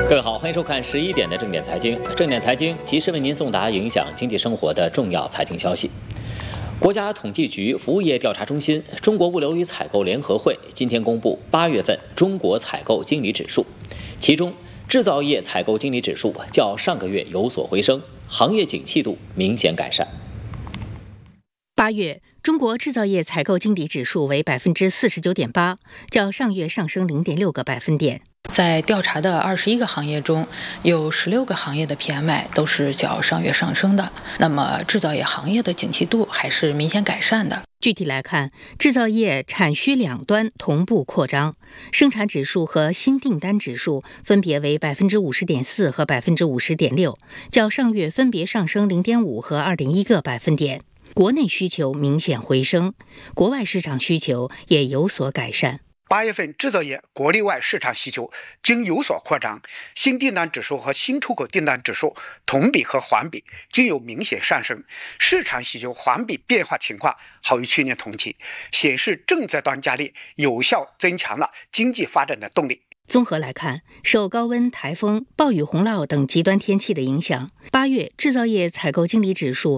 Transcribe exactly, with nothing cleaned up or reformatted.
各位好，欢迎收看十一点的正点财经。正点财经及时为您送达影响经济生活的重要财经消息。国家统计局服务业调查中心、中国物流与采购联合会今天公布八月份中国采购经理指数，其中制造业采购经理指数较上个月有所回升，行业景气度明显改善。 八月，中国制造业采购经理指数为百分之四十九点八，较上月上升零点六个百分点。 在调查的二十一个行业中，有十六个行业的 P M I 都是较上月上升的。那么，制造业行业的景气度还是明显改善的。 具体来看，制造业产需两端同步扩张，生产指数和新订单指数分别为百分之五十点四和百分之五十点六，较上月分别上升零点五和二点一个百分点。国内需求明显回升，国外市场需求也有所改善。 八月份制造业国内外市场需求均有所扩张，新订单指数和新出口订单指数同比和环比均有明显上升，市场需求环比变化情况好于去年同期，显示政策端加力有效增强了经济发展的动力。 综合来看，受高温、台风、暴雨、洪涝等极端天气的影响，八月制造业采购经理指数